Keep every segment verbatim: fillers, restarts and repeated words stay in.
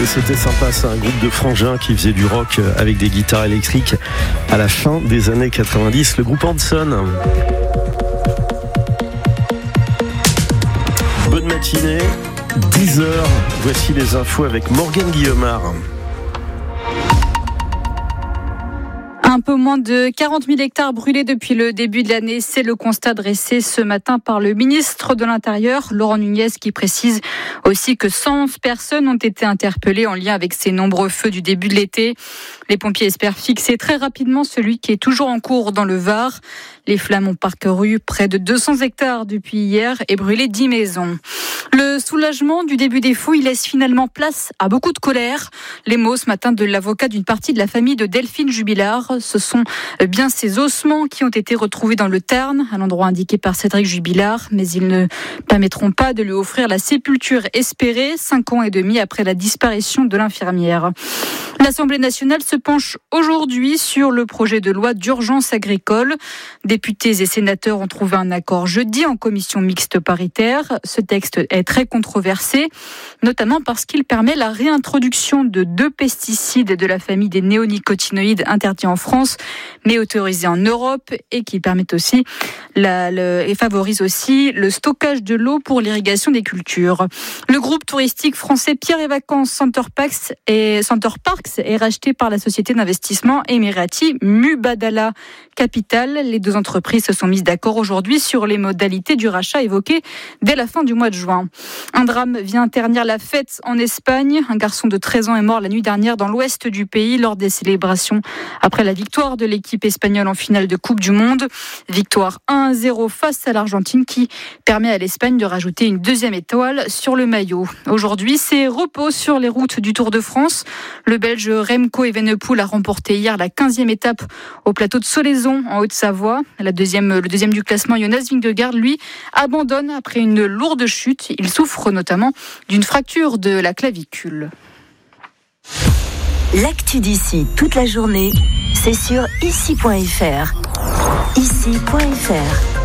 Et c'était sympa, c'est un groupe de frangins qui faisait du rock avec des guitares électriques à la fin des années quatre-vingt-dix, le groupe Hanson. Bonne matinée, dix heures, voici les infos avec Morgane Guillaumard. Un peu moins de quarante mille hectares brûlés depuis le début de l'année. C'est le constat dressé ce matin par le ministre de l'Intérieur, Laurent Nunez, qui précise aussi que cent onze personnes ont été interpellées en lien avec ces nombreux feux du début de l'été. Les pompiers espèrent fixer très rapidement celui qui est toujours en cours dans le Var. Les flammes ont parcouru près de deux cents hectares depuis hier et brûlé dix maisons. Le soulagement du début des fouilles laisse finalement place à beaucoup de colère. Les mots ce matin de l'avocat d'une partie de la famille de Delphine Jubilard. Ce sont bien ces ossements qui ont été retrouvés dans le Tarn, à l'endroit indiqué par Cédric Jubilard, mais ils ne permettront pas de lui offrir la sépulture espérée, cinq ans et demi après la disparition de l'infirmière. L'Assemblée nationale se penche aujourd'hui sur le projet de loi d'urgence agricole. Députés et sénateurs ont trouvé un accord jeudi en commission mixte paritaire. Ce texte est très controversé, notamment parce qu'il permet la réintroduction de deux pesticides de la famille des néonicotinoïdes interdits en France, mais autorisés en Europe, et qui permettent aussi la, le, et favorise aussi le stockage de l'eau pour l'irrigation des cultures. Le groupe touristique français Pierre et Vacances Center Parks et Center Parks est racheté par la société d'investissement émirati Mubadala Capital. Les deux entreprises se sont mises d'accord aujourd'hui sur les modalités du rachat évoquées dès la fin du mois de juin. Un drame vient ternir la fête en Espagne. Un garçon de treize ans est mort la nuit dernière dans l'ouest du pays lors des célébrations après la victoire de l'équipe espagnole en finale de Coupe du Monde. Victoire un à zéro face à l'Argentine qui permet à l'Espagne de rajouter une deuxième étoile sur le maillot. Aujourd'hui, c'est repos sur les routes du Tour de France. Le Belge Remco Evenepoel a remporté hier la quinzième étape au plateau de Solaizon en Haute-Savoie. La deuxième, le deuxième du classement, Jonas Vingegaard, lui, abandonne après une lourde chute. Il souffre notamment d'une fracture de la clavicule. L'actu d'ici toute la journée, c'est sur ici point f r. ici point f r.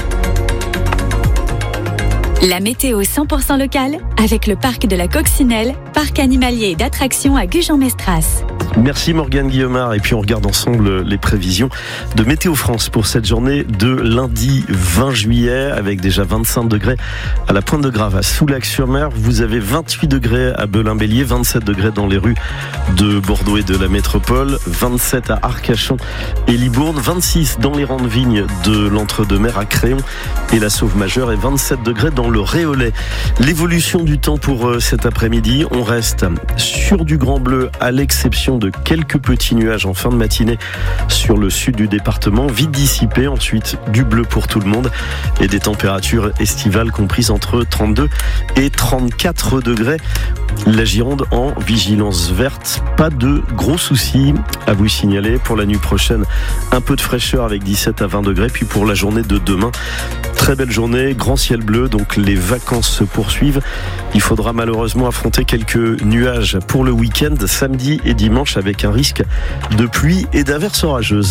La météo cent pour cent locale avec le parc de la Coccinelle, parc animalier et d'attractions à Gujan-Mestras. Merci Morgane Guillaumard, et puis on regarde ensemble les prévisions de Météo France pour cette journée de lundi vingt juillet avec déjà vingt-cinq degrés à la Pointe de Grave, à Soulac-sur-Mer. Vous avez vingt-huit degrés à Belin-Bélier, vingt-sept degrés dans les rues de Bordeaux et de la métropole, vingt-sept à Arcachon et Libourne, vingt-six dans les rangs de vignes de l'Entre-deux-Mers à Créon et la Sauve-Majeure, et vingt-sept degrés dans le Réolais. L'évolution du temps pour cet après-midi, on reste sur du grand bleu à l'exception de quelques petits nuages en fin de matinée sur le sud du département, vite dissipés. Ensuite, du bleu pour tout le monde et des températures estivales comprises entre trente-deux et trente-quatre degrés. La Gironde en vigilance verte. Pas de gros soucis à vous signaler. Pour la nuit prochaine, un peu de fraîcheur avec dix-sept à vingt degrés. Puis pour la journée de demain, très belle journée, grand ciel bleu, donc les vacances se poursuivent. Il faudra malheureusement affronter quelques nuages pour le week-end, samedi et dimanche, avec un risque de pluie et d'averses orageuses.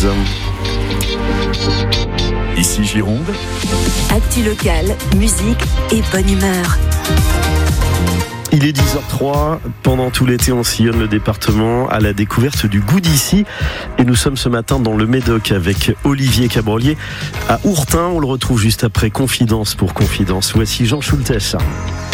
Ici Gironde. Actu locale, musique et bonne humeur. Il est dix heures trois, pendant tout l'été on sillonne le département à la découverte du goût d'ici, et nous sommes ce matin dans le Médoc avec Olivier Cabrolier à Ourtin. On le retrouve juste après Confidence pour Confidence. Voici Jean Schultes.